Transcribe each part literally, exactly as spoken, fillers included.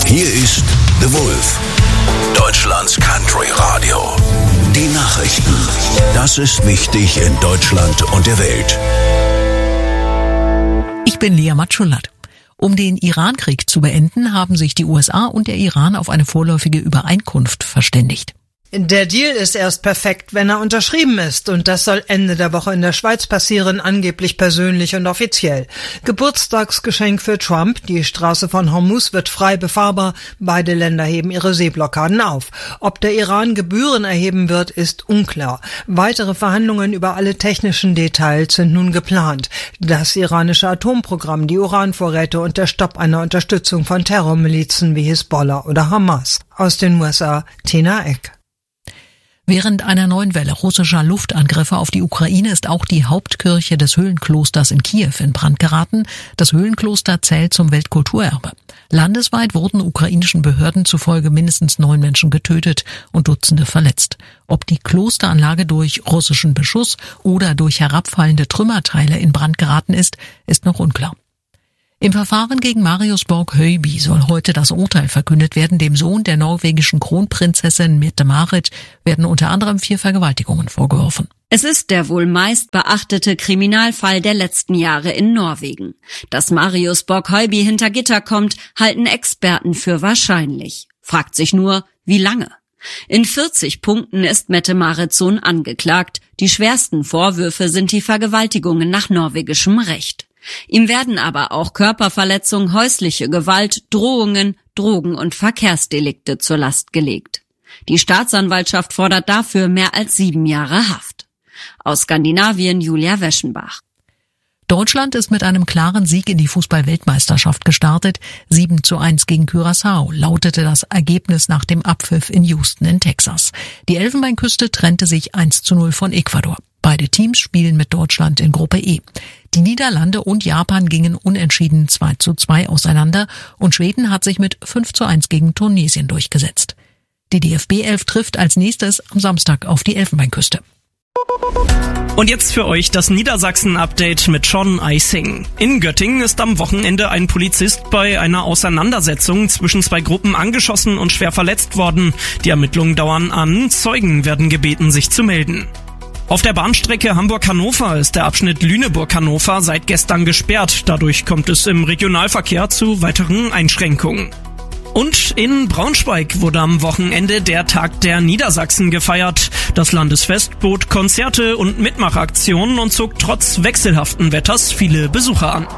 Hier ist The Wolf, Deutschlands Country Radio. Die Nachrichten. Das ist wichtig in Deutschland und der Welt. Ich bin Lea Matschulat. Um den Iran-Krieg zu beenden, haben sich die U S A und der Iran auf eine vorläufige Übereinkunft verständigt. Der Deal ist erst perfekt, wenn er unterschrieben ist, und das soll Ende der Woche in der Schweiz passieren, angeblich persönlich und offiziell. Geburtstagsgeschenk für Trump, die Straße von Hormuz wird frei befahrbar, beide Länder heben ihre Seeblockaden auf. Ob der Iran Gebühren erheben wird, ist unklar. Weitere Verhandlungen über alle technischen Details sind nun geplant. Das iranische Atomprogramm, die Uranvorräte und der Stopp einer Unterstützung von Terrormilizen wie Hisbollah oder Hamas. Aus den U S A, Tina Eck. Während einer neuen Welle russischer Luftangriffe auf die Ukraine ist auch die Hauptkirche des Höhlenklosters in Kiew in Brand geraten. Das Höhlenkloster zählt zum Weltkulturerbe. Landesweit wurden ukrainischen Behörden zufolge mindestens neun Menschen getötet und Dutzende verletzt. Ob die Klosteranlage durch russischen Beschuss oder durch herabfallende Trümmerteile in Brand geraten ist, ist noch unklar. Im Verfahren gegen Marius Borg-Høiby soll heute das Urteil verkündet werden. Dem Sohn der norwegischen Kronprinzessin Mette-Marit werden unter anderem vier Vergewaltigungen vorgeworfen. Es ist der wohl meist beachtete Kriminalfall der letzten Jahre in Norwegen. Dass Marius Borg-Høiby hinter Gitter kommt, halten Experten für wahrscheinlich. Fragt sich nur, wie lange? In vierzig Punkten ist Mette-Marits Sohn angeklagt. Die schwersten Vorwürfe sind die Vergewaltigungen nach norwegischem Recht. Ihm werden aber auch Körperverletzung, häusliche Gewalt, Drohungen, Drogen- und Verkehrsdelikte zur Last gelegt. Die Staatsanwaltschaft fordert dafür mehr als sieben Jahre Haft. Aus Skandinavien Julia Weschenbach. Deutschland ist mit einem klaren Sieg in die Fußball-Weltmeisterschaft gestartet. sieben zu eins gegen Curaçao lautete das Ergebnis nach dem Abpfiff in Houston in Texas. Die Elfenbeinküste trennte sich eins zu null von Ecuador. Beide Teams spielen mit Deutschland in Gruppe E. Die Niederlande und Japan gingen unentschieden zwei zu zwei auseinander und Schweden hat sich mit fünf zu eins gegen Tunesien durchgesetzt. Die D F B elf trifft als nächstes am Samstag auf die Elfenbeinküste. Und jetzt für euch das Niedersachsen-Update mit Sean Eising. In Göttingen ist am Wochenende ein Polizist bei einer Auseinandersetzung zwischen zwei Gruppen angeschossen und schwer verletzt worden. Die Ermittlungen dauern an. Zeugen werden gebeten, sich zu melden. Auf der Bahnstrecke Hamburg-Hannover ist der Abschnitt Lüneburg-Hannover seit gestern gesperrt. Dadurch kommt es im Regionalverkehr zu weiteren Einschränkungen. Und in Braunschweig wurde am Wochenende der Tag der Niedersachsen gefeiert. Das Landesfest bot Konzerte und Mitmachaktionen und zog trotz wechselhaften Wetters viele Besucher an.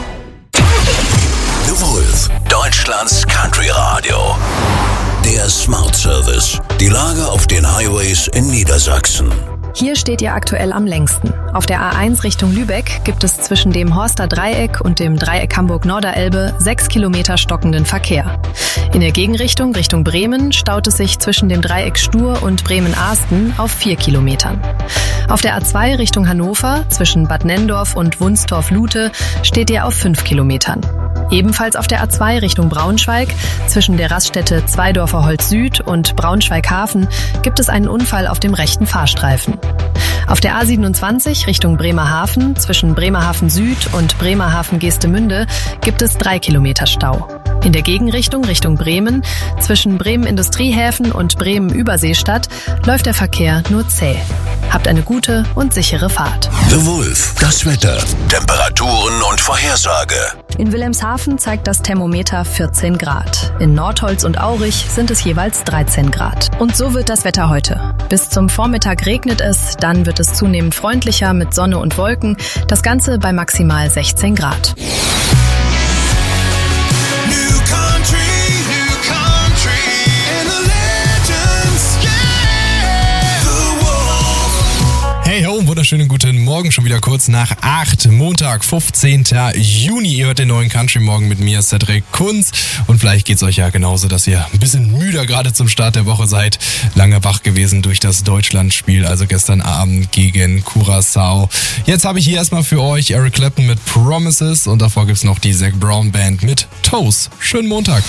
The Wolf, Deutschlands Country Radio. Der Smart Service. Die Lage auf den Highways in Niedersachsen. Hier steht ihr aktuell am längsten. Auf der A eins Richtung Lübeck gibt es zwischen dem Horster Dreieck und dem Dreieck Hamburg-Norderelbe sechs Kilometer stockenden Verkehr. In der Gegenrichtung Richtung Bremen staut es sich zwischen dem Dreieck Stur und Bremen-Ahsten auf vier Kilometern. Auf der A zwei Richtung Hannover zwischen Bad Nenndorf und Wunstorf-Lute steht ihr auf fünf Kilometern. Ebenfalls auf der A zwei Richtung Braunschweig zwischen der Raststätte Zweidorfer Holz Süd und Braunschweig-Hafen gibt es einen Unfall auf dem rechten Fahrstreifen. Auf der A siebenundzwanzig Richtung Bremerhaven zwischen Bremerhaven Süd und Bremerhaven Geestemünde gibt es drei Kilometer Stau. In der Gegenrichtung Richtung Bremen zwischen Bremen Industriehäfen und Bremen Überseestadt läuft der Verkehr nur zäh. Habt eine gute und sichere Fahrt. The Wolf, das Wetter, Temperaturen und Vorhersage. In Wilhelmshaven zeigt das Thermometer vierzehn Grad. In Nordholz und Aurich sind es jeweils dreizehn Grad. Und so wird das Wetter heute. Bis zum Vormittag regnet es, dann wird es zunehmend freundlicher mit Sonne und Wolken. Das Ganze bei maximal sechzehn Grad. Hey ho, wunderschönen guten Morgen, schon wieder kurz nach acht, Montag, fünfzehnten Juni. Ihr hört den neuen Country Morgen mit mir, Cedric Kunz. Und vielleicht geht's euch ja genauso, dass ihr ein bisschen müder gerade zum Start der Woche seid. Lange wach gewesen durch das Deutschlandspiel, also gestern Abend gegen Curaçao. Jetzt habe ich hier erstmal für euch Eric Clapton mit Promises und davor gibt's noch die Zac Brown Band mit Toes. Schönen Montag.